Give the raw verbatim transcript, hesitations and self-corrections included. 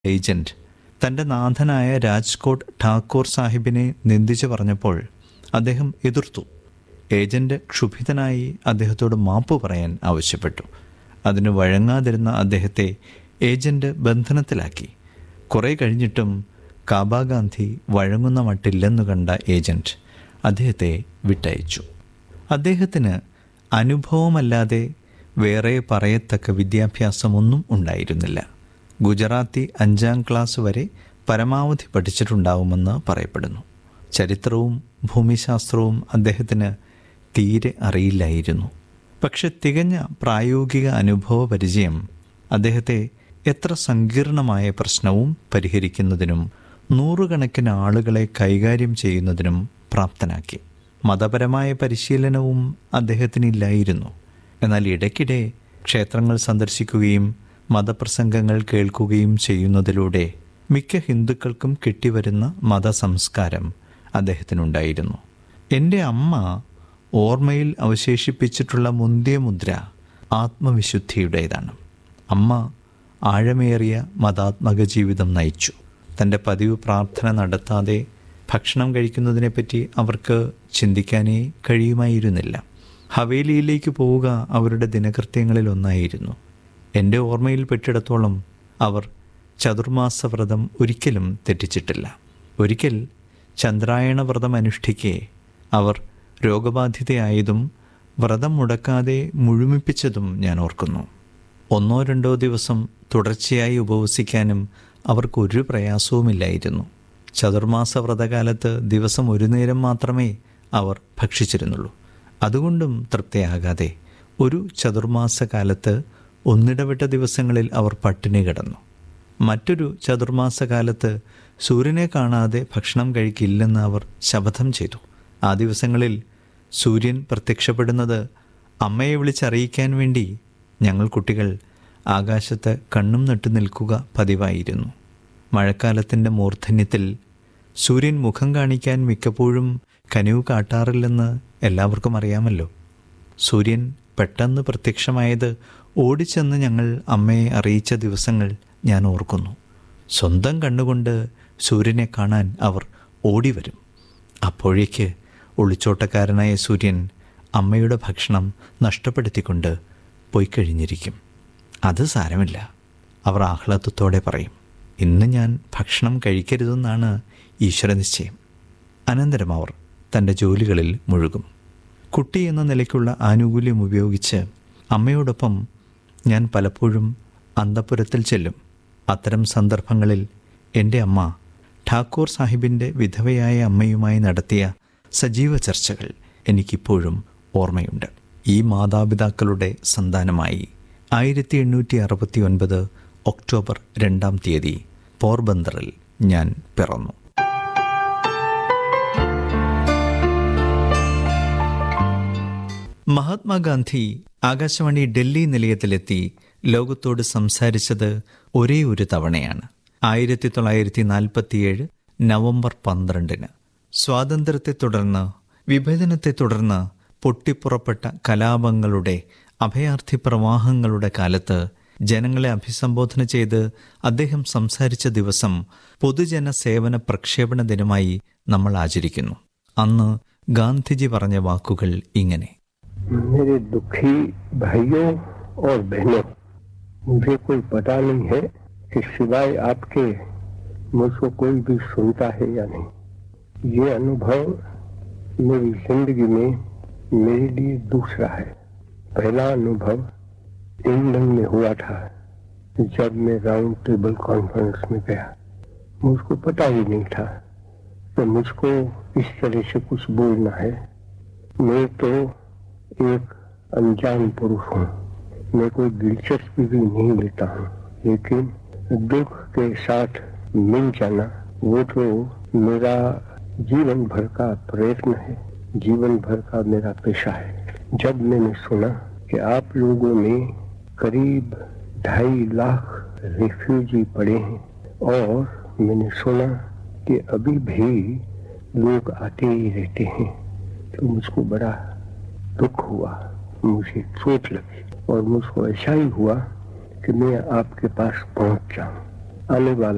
Agent തൻ്റെ നാഥനായ രാജ്കോട്ട് ഠാക്കൂർ സാഹിബിനെ നിന്ദിച്ചു പറഞ്ഞപ്പോൾ അദ്ദേഹം എതിർത്തു. ഏജന്റ് ക്ഷുഭിതനായി അദ്ദേഹത്തോട് മാപ്പ് പറയാൻ ആവശ്യപ്പെട്ടു. അതിന് വഴങ്ങാതിരുന്ന അദ്ദേഹത്തെ ഏജന്റ് ബന്ധനത്തിലാക്കി. കുറേ കഴിഞ്ഞിട്ടും കാബാഗാന്ധി വഴങ്ങുന്ന മട്ടില്ലെന്നു കണ്ട ഏജന്റ് അദ്ദേഹത്തെ വിട്ടയച്ചു. അദ്ദേഹത്തിന് അനുഭവമല്ലാതെ വേറെ പറയത്തക്ക വിദ്യാഭ്യാസമൊന്നും ഉണ്ടായിരുന്നില്ല. ഗുജറാത്തി അഞ്ചാം ക്ലാസ് വരെ പരമാവധി പഠിച്ചിട്ടുണ്ടാവുമെന്ന് പറയപ്പെടുന്നു. ചരിത്രവും ഭൂമിശാസ്ത്രവും അദ്ദേഹത്തിന് തീരെ അറിയില്ലായിരുന്നു. പക്ഷെ തികഞ്ഞ പ്രായോഗിക അനുഭവ പരിചയം അദ്ദേഹത്തെ എത്ര സങ്കീർണമായ പ്രശ്നവും പരിഹരിക്കുന്നതിനും നൂറുകണക്കിന് ആളുകളെ കൈകാര്യം ചെയ്യുന്നതിനും പ്രാപ്തനാക്കി. മതപരമായ പരിശീലനവും അദ്ദേഹത്തിനില്ലായിരുന്നു. എന്നാൽ ഇടയ്ക്കിടെ ക്ഷേത്രങ്ങൾ സന്ദർശിക്കുകയും മതപ്രസംഗങ്ങൾ കേൾക്കുകയും ചെയ്യുന്നതിലൂടെ മിക്ക ഹിന്ദുക്കൾക്കും കിട്ടിവരുന്ന മതസംസ്കാരം അദ്ദേഹത്തിനുണ്ടായിരുന്നു. എൻ്റെ അമ്മ ഓർമ്മയിൽ അവശേഷിപ്പിച്ചിട്ടുള്ള മുന്തിയ മുദ്ര ആത്മവിശുദ്ധിയുടേതാണ്. അമ്മ ആഴമേറിയ മതാത്മക ജീവിതം നയിച്ചു. തൻ്റെ പതിവ് പ്രാർത്ഥന നടത്താതെ ഭക്ഷണം കഴിക്കുന്നതിനെപ്പറ്റി അവർക്ക് ചിന്തിക്കാനേ കഴിയുമായിരുന്നില്ല. ഹവേലിയിലേക്ക് പോവുക അവരുടെ ദിനകൃത്യങ്ങളിൽ ഒന്നായിരുന്നു. എൻ്റെ ഓർമ്മയിൽ പെട്ടിടത്തോളം അവർ ചതുർമാസ വ്രതം ഒരിക്കലും തെറ്റിച്ചിട്ടില്ല. ഒരിക്കൽ ചന്ദ്രായണ വ്രതം അനുഷ്ഠിക്കെ അവർ രോഗബാധിതയായതും വ്രതം മുടക്കാതെ മുഴുമിപ്പിച്ചതും ഞാൻ ഓർക്കുന്നു. ഒന്നോ രണ്ടോ ദിവസം തുടർച്ചയായി ഉപവസിക്കാനും അവർക്കൊരു പ്രയാസവുമില്ലായിരുന്നു. ചതുർമാസ വ്രതകാലത്ത് ദിവസം ഒരു നേരം മാത്രമേ അവർ ഭക്ഷിച്ചിരുന്നുള്ളൂ. അതുകൊണ്ടും തൃപ്തിയാകാതെ ഒരു ചതുർമാസ കാലത്ത് ഒന്നിടവിട്ട ദിവസങ്ങളിൽ അവർ പട്ടിണി കിടന്നു. മറ്റൊരു ചതുർമാസ കാലത്ത് സൂര്യനെ കാണാതെ ഭക്ഷണം കഴിക്കില്ലെന്ന് അവർ ശപഥം ചെയ്തു. ആ ദിവസങ്ങളിൽ സൂര്യൻ പ്രത്യക്ഷപ്പെടുന്നത് അമ്മയെ വിളിച്ചറിയിക്കാൻ വേണ്ടി ഞങ്ങൾ കുട്ടികൾ ആകാശത്ത് കണ്ണും നട്ടു നിൽക്കുക പതിവായിരുന്നു. മഴക്കാലത്തിൻ്റെ മൂർധന്യത്തിൽ സൂര്യൻ മുഖം കാണിക്കാൻ മിക്കപ്പോഴും കനിവ് കാട്ടാറില്ലെന്ന് എല്ലാവർക്കും അറിയാമല്ലോ. സൂര്യൻ പെട്ടെന്ന് പ്രത്യക്ഷമായത് ഓടിച്ചെന്ന് ഞങ്ങൾ അമ്മയെ അറിയിച്ച ദിവസങ്ങൾ ഞാൻ ഓർക്കുന്നു. സ്വന്തം കണ്ണുകൊണ്ട് സൂര്യനെ കാണാൻ അവർ ഓടിവരും. അപ്പോഴേക്ക് ഒളിച്ചോട്ടക്കാരനായ സൂര്യൻ അമ്മയുടെ ഭക്ഷണം നഷ്ടപ്പെടുത്തിക്കൊണ്ട് പോയിക്കഴിഞ്ഞിരിക്കും. അത് സാരമില്ല, അവർ ആഹ്ലാദത്തോടെ പറയും. ഇന്ന് ഞാൻ ഭക്ഷണം കഴിക്കരുതെന്നാണ് ഈശ്വരനിശ്ചയം. അനന്തരം അവർ തൻ്റെ ജോലികളിൽ മുഴുകും. കുട്ടി എന്ന നിലയ്ക്കുള്ള ആനുകൂല്യം ഉപയോഗിച്ച് അമ്മയോടൊപ്പം ഞാൻ പലപ്പോഴും അന്തഃപുരത്തിൽ ചെല്ലും. അത്തരം സന്ദർഭങ്ങളിൽ എൻ്റെ അമ്മ ഠാക്കൂർ സാഹിബിൻ്റെ വിധവയായ അമ്മയുമായി നടത്തിയ സജീവ ചർച്ചകൾ എനിക്കിപ്പോഴും ഓർമ്മയുണ്ട്. ഈ മാതാപിതാക്കളുടെ സന്താനമായി ആയിരത്തി എണ്ണൂറ്റി അറുപത്തി ഒൻപത് ഒക്ടോബർ രണ്ടാം തീയതി പോർബന്തറിൽ ഞാൻ പിറന്നു. മഹാത്മാഗാന്ധി ആകാശവാണി ഡൽഹി നിലയത്തിലെത്തി ലോകത്തോട് സംസാരിച്ചത് ഒരേ ഒരു തവണയാണ്. ആയിരത്തി തൊള്ളായിരത്തി നാൽപ്പത്തിയേഴ് നവംബർ പന്ത്രണ്ടിന്. സ്വാതന്ത്ര്യത്തെ തുടർന്ന് വിഭജനത്തെ തുടർന്ന് പൊട്ടിപ്പുറപ്പെട്ട കലാപങ്ങളുടെ അഭയാർത്ഥി പ്രവാഹങ്ങളുടെ കാലത്ത് ജനങ്ങളെ അഭിസംബോധന ചെയ്ത് അദ്ദേഹം സംസാരിച്ച ദിവസം പൊതുജന സേവന പ്രക്ഷേപണ ദിനമായി നമ്മൾ ആചരിക്കുന്നു. അന്ന് ഗാന്ധിജി പറഞ്ഞ വാക്കുകൾ ഇങ്ങനെ: मेरे दुखी भाइयों और बहनों, मुझे कोई पता नहीं है कि सिवाय आपके मुझको कोई भी सुनता है या नहीं. ये अनुभव मेरी जिंदगी में मेरे लिए दूसरा है. पहला अनुभव इंग्लैंड में हुआ था जब मैं राउंड टेबल कॉन्फ्रेंस में गया. मुझको पता ही नहीं था कि मुझको इस तरह से कुछ बोलना है. मैं तो एक अनजान पुरुष हूँ. मैं कोई दिलचस्पी भी नहीं लेता हूँ, लेकिन दुख के साथ मिल जाना वो तो मेरा जीवन भर का प्रयत्न है, जीवन भर का मेरा पेशा है. जब मैंने सुना कि आप लोगों में करीब ढाई लाख रिफ्यूजी पड़े हैं और मैंने सुना कि अभी भी लोग आते ही रहते हैं, तो मुझको बड़ा दुख हुआ, मुझे चोट लगी और मुझको ऐसा ही हुआ कि मैं आपके पास पहुंच जाऊं. आने वाला